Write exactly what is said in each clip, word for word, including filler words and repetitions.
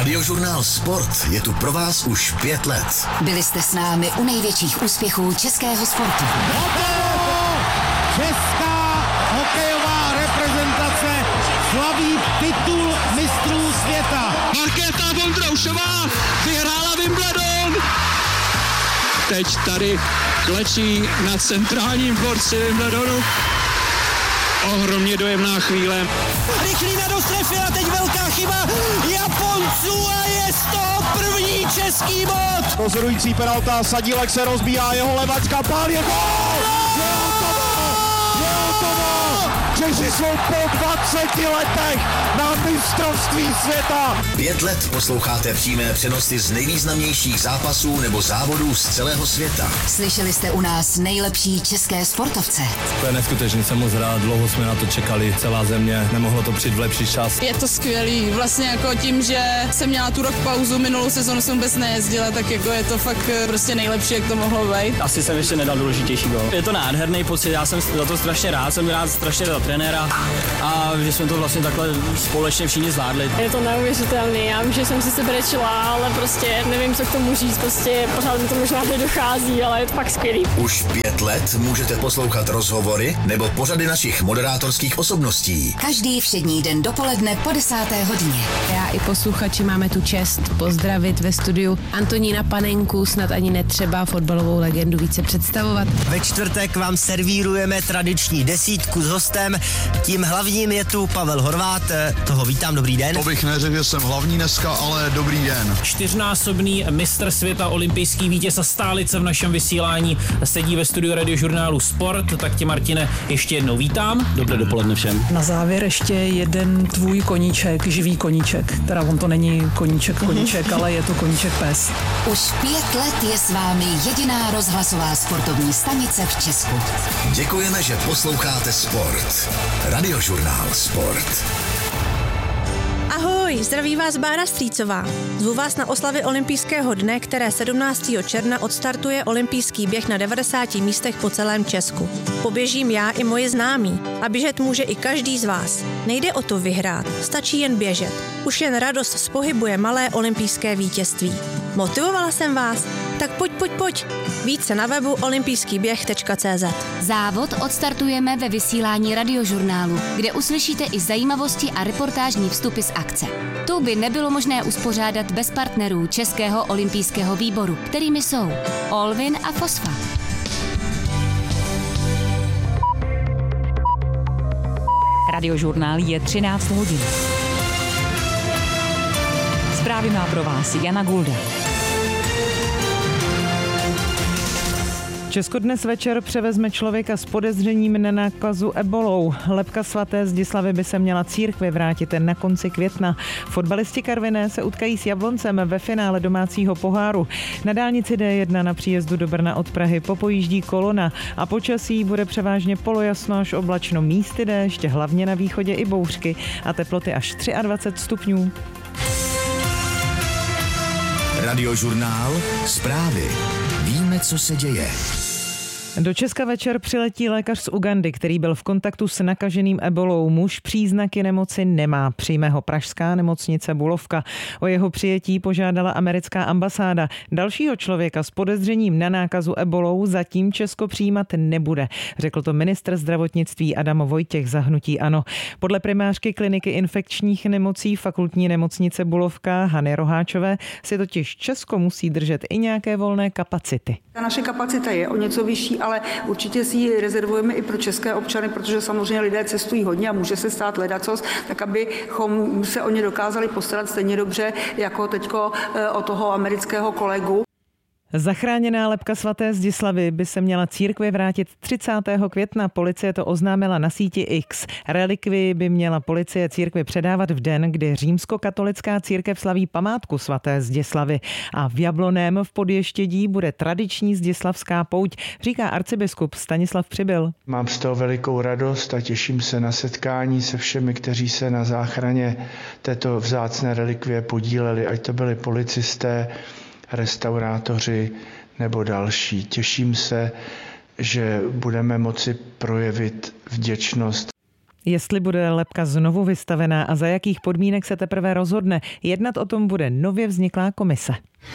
Radiožurnál Sport je tu pro vás už pět let. Byli jste s námi u největších úspěchů českého sportu. Česká hokejová reprezentace slaví titul mistrů světa. Markéta Vondroušová vyhrála Wimbledon. Teď tady klečí na centrálním dvorci Wimbledonu. Ohromně dojemná chvíle. Rychlý na dostrefy a teď velká chyba Japonců a je z toho první český bod. Rozhodující penalta, Sadílek se rozbíjá, jeho levačka, pál je gól! Je hotovo! Je hotovo! Češi jsou po dvaceti letech na mistrovství světa. Pět let posloucháte přímé přenosy z nejvýznamnějších zápasů nebo závodů z celého světa. Slyšeli jste u nás nejlepší české sportovce. To je neskutečný, jsem moc rád, dlouho jsme na to čekali, celá země, nemohlo to přijít v lepší čas. Je to skvělý, vlastně jako tím, že jsem měla tu rok pauzu, minulou sezonu jsem vůbec nejezdila, tak jako je to fakt prostě nejlepší, jak to mohlo být. Asi jsem ještě nedal důležitější gól. Je to nádherný pocit, já jsem za to strašně rád, jsem rád strašně za trenéra a že jsme to vlastně takhle společně všichni zvládli. Je to neuvěřitelný, já vím, že jsem si sebe čela, ale prostě nevím, co k tomu říct, prostě pořád mi to možná nedochází, ale je to fakt skvělý. Už pět let můžete poslouchat rozhovory nebo pořady našich moderátorských osobností. Každý všední den dopoledne po desáté hodině. Já i posluchači máme tu čest pozdravit ve studiu Antonína Panenku, snad ani netřeba fotbalovou legendu více představovat. Ve čtvrtek vám servírujeme tradiční desítku s hostem. Tím hlavním je tu Pavel Horvát, toho vítám, dobrý den. To bych neřekl, že jsem hlavní dneska, ale dobrý den. Čtyřnásobný mistr světa, olympijský vítěz a stálice v našem vysílání sedí ve studiu Radiožurnálu Sport, tak tě, Martine, ještě jednou vítám. Dobré dopoledne všem. Na závěr ještě jeden tvůj koníček, živý koníček, teda on to není koníček koníček, ale je to koníček pes. Už pět let je s vámi jediná rozhlasová sportovní stanice v Česku. Děkujeme, že posloucháte Sport. Radiožurnál Sport. Ahoj, zdraví vás Bára Strýcová. Zvu vás na oslavy olympijského dne, které sedmnáctého června odstartuje olympijský běh na devadesáti místech po celém Česku. Poběžím já i moji známí a běžet může i každý z vás. Nejde o to vyhrát, stačí jen běžet. Už jen radost z pohybu je malé olympijské vítězství. Motivovala jsem vás? Tak pojď, pojď, pojď. Více na webu olympijský běh tečka cé zet. Závod odstartujeme ve vysílání Radiožurnálu, kde uslyšíte i zajímavosti a reportážní vstupy z akce. Tu by nebylo možné uspořádat bez partnerů Českého olympijského výboru, kterými jsou Olvin a Fosfat. Radiožurnál je třináct hodin. Zprávy má pro vás Jana Gulda. Česko dnes večer převezme člověka s podezřením na nákazu ebolou. Lebka svaté Zdislavy by se měla církvi vrátit na konci května. Fotbalisti Karviné se utkají s Jabloncem ve finále domácího poháru. Na dálnici D jedna na příjezdu do Brna od Prahy popojíždí kolona a počasí bude převážně polojasno až oblačno, místy déšť, hlavně na východě i bouřky a teploty až dvacet tři stupňů. Radiožurnál Zprávy. Víme, co se děje. Do Česka večer přiletí lékař z Ugandy, který byl v kontaktu s nakaženým ebolou. Muž příznaky nemoci nemá. Přijme ho pražská nemocnice Bulovka. O jeho přijetí požádala americká ambasáda. Dalšího člověka s podezřením na nákazu ebolou zatím Česko přijímat nebude, řekl to ministr zdravotnictví Adam Vojtěch za hnutí ANO. Podle primářky kliniky infekčních nemocí fakultní nemocnice Bulovka Hany Roháčové si totiž Česko musí držet i nějaké volné kapacity. Ta naše kapacita je o něco vyšší, ale určitě si ji rezervujeme i pro české občany, protože samozřejmě lidé cestují hodně a může se stát ledacos, tak abychom se o ně dokázali postarat stejně dobře jako teďko o toho amerického kolegu. Zachráněná lebka svaté Zdislavy by se měla církvi vrátit třicátého května. Policie to oznámila na síti X. Relikvii by měla policie církvi předávat v den, kdy římskokatolická církev slaví památku svaté Zdislavy. A v Jabloném v Podještědí bude tradiční zdislavská pouť, říká arcibiskup Stanislav Přibyl. Mám z toho velikou radost a těším se na setkání se všemi, kteří se na záchraně této vzácné relikvie podíleli, ať to byli policisté, restaurátoři nebo další. Těším se, že budeme moci projevit vděčnost. Jestli bude lebka znovu vystavená a za jakých podmínek se teprve rozhodne, jednat o tom bude nově vzniklá komise.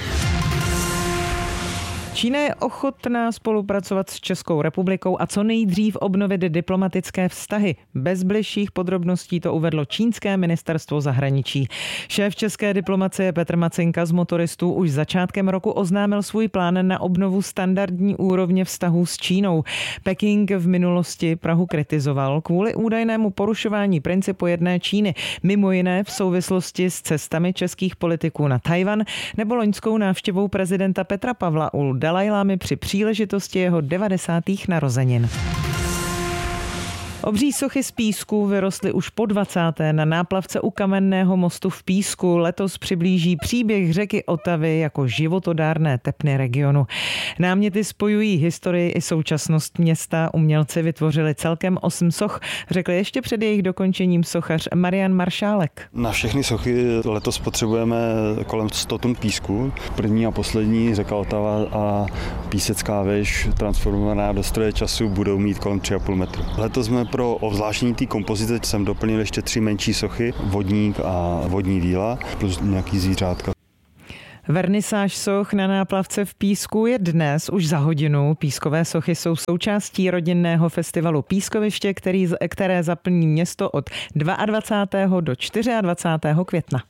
Čína je ochotná spolupracovat s Českou republikou a co nejdřív obnovit diplomatické vztahy. Bez bližších podrobností to uvedlo čínské ministerstvo zahraničí. Šéf české diplomacie Petr Macinka z Motoristů už začátkem roku oznámil svůj plán na obnovu standardní úrovně vztahů s Čínou. Peking v minulosti Prahu kritizoval kvůli údajnému porušování principu jedné Číny, mimo jiné v souvislosti s cestami českých politiků na Tajvan nebo loňskou návštěvou prezidenta Petra Pavla u Dalajlámy při příležitosti jeho devadesátých narozenin. Obří sochy z písku vyrostly už po dvacáté na náplavce u Kamenného mostu v Písku. Letos přiblíží příběh řeky Otavy jako životodárné tepny regionu. Náměty spojují historii i současnost města. Umělci vytvořili celkem osm soch, řekl ještě před jejich dokončením sochař Marian Maršálek. Na všechny sochy letos potřebujeme kolem sto tun písku. První a poslední řeka Otava a písecká věž transformovaná do stroje času budou mít kolem tři a půl metru. Letos jsme pro ovzvláštnění té kompozice jsem doplnil ještě tři menší sochy, vodník a vodní víla plus nějaký zvířátka. Vernisáž soch na náplavce v Písku je dnes už za hodinu. Pískové sochy jsou součástí rodinného festivalu Pískoviště, který, které zaplní město od dvacátého druhého do dvacátého čtvrtého května.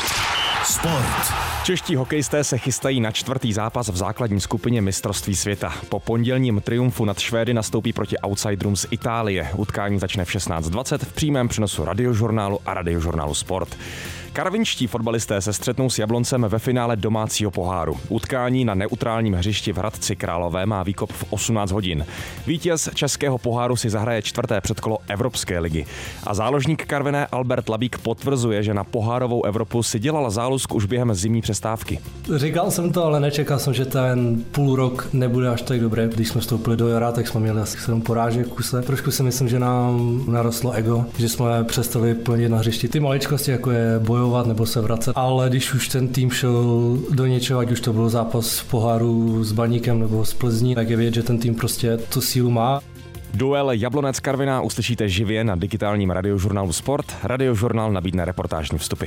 Sport. Čeští hokejisté se chystají na čtvrtý zápas v základní skupině mistrovství světa. Po pondělním triumfu nad Švédy nastoupí proti outsiderům z Itálie. Utkání začne v šestnáct dvacet v přímém přenosu Radiožurnálu a Radiožurnálu Sport. Karvinští fotbalisté se střetnou s Jabloncem ve finále domácího poháru. Utkání na neutrálním hřišti v Hradci Králové má výkop v osmnáct hodin. Vítěz českého poháru si zahraje čtvrté předkolo Evropské ligy. A záložník Karviné Albert Labík potvrzuje, že na pohárovou Evropu si dělal záluzk už během zimní přestávky. Říkal jsem to, ale nečekal jsem, že ten půl rok nebude až tak dobré. Když jsme vstoupili do jara, tak jsme měli asi sedm porážek v kuse. Trošku si myslím, že nám narostlo ego, že jsme přestali plnit na hřišti ty maličkosti, jako je boj nebo se vracet, ale když už ten tým šel do něčeho, ať už to byl zápas v poháru s Baníkem nebo s Plzní, tak je vidět, že ten tým prostě tu sílu má. Duel Jablonec Karviná uslyšíte živě na digitálním Radiožurnálu Sport. Radiožurnál nabídne reportážní vstupy.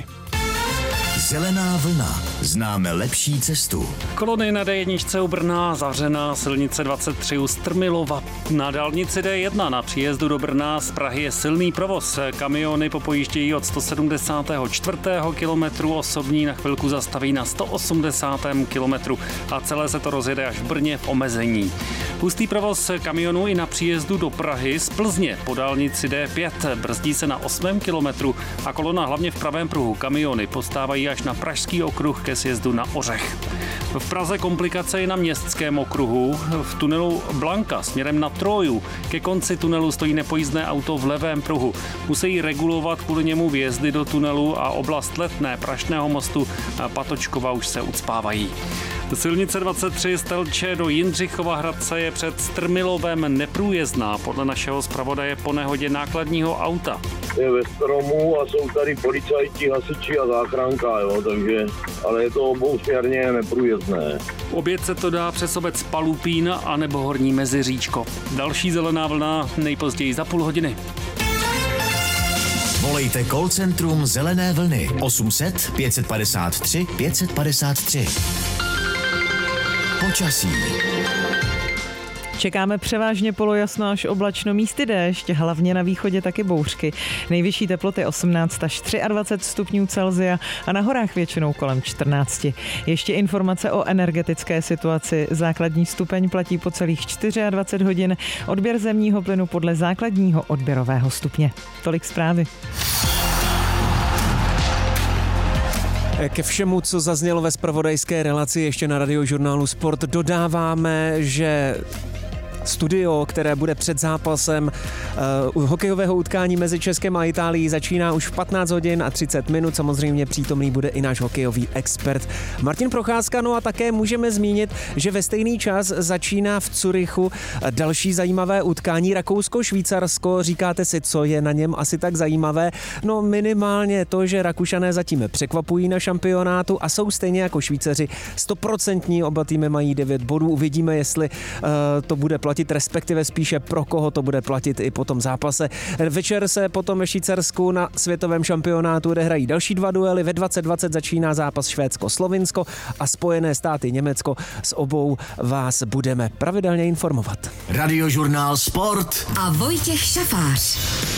Zelená vlna. Známe lepší cestu. Kolony na D jedna u Brna, zavřená silnice dvacet tři u Strmilova. Na dálnici D jedna na příjezdu do Brna z Prahy je silný provoz. Kamiony popojíždějí od sto sedmdesátého čtvrtého kilometru, osobní na chvilku zastaví na sto osmdesátém kilometru a celé se to rozjede až v Brně v omezení. Hustý provoz kamionů i na příjezdu do Prahy z Plzně po dálnici D pět. Brzdí se na osmém kilometru a kolona hlavně v pravém pruhu. Kamiony postávají až na Pražský okruh ke sjezdu na Ořech. V Praze komplikace i na Městském okruhu. V tunelu Blanka směrem na Troju ke konci tunelu stojí nepojízdné auto v levém pruhu. Musí regulovat kvůli němu vjezdy do tunelu a oblast Letné, Prašného mostu Patočkova už se ucpávají. Silnice dvacet tři z Telče do Jindřichova Hradce je před Strmilovem neprůjezdná podle našeho zpravodaje po nehodě nákladního auta. Je ve stromu a jsou tady policajti, hasiči a záchranka, jo, takže, ale je to obousměrně neprůjezdné. Obět se to dá přes obec Palupín a nebo Horní Meziříčko. Další zelená vlna nejpozději za půl hodiny. Volejte call centrum Zelené vlny osm set pět padesát tři pět padesát tři. Počasí. Čekáme převážně polojasno až oblačno, místy déšť, hlavně na východě taky bouřky. Nejvyšší teploty osmnáct až dvacet tři stupňů Celsia a na horách většinou kolem čtrnáct. Ještě informace o energetické situaci. Základní stupeň platí po celých dvacet čtyři hodin, odběr zemního plynu podle základního odběrového stupně. Tolik zprávy. Ke všemu, co zaznělo ve zpravodajské relaci ještě na Radiožurnálu Sport, dodáváme, že studio, které bude před zápasem uh, hokejového utkání mezi Českem a Itálií, začíná už v patnáct hodin a třicet minut. Samozřejmě přítomný bude i náš hokejový expert Martin Procházka. No a také můžeme zmínit, že ve stejný čas začíná v Curychu další zajímavé utkání Rakousko-Švýcarsko. Říkáte si, co je na něm asi tak zajímavé? No minimálně to, že Rakušané zatím překvapují na šampionátu a jsou stejně jako Švýcaři stoprocentní. Oba týmy mají devět bodů. Uvidíme, jestli uh, to bude platit platit, respektive spíše pro koho to bude platit i po tom zápase. Večer se potom ve Švýcarsku na světovém šampionátu odehrají další dva duely. Ve dvacet dvacet začíná zápas Švédsko-Slovinsko a Spojené státy Německo. S obou vás budeme pravidelně informovat. Radiožurnál Sport a Vojtěch Šafář.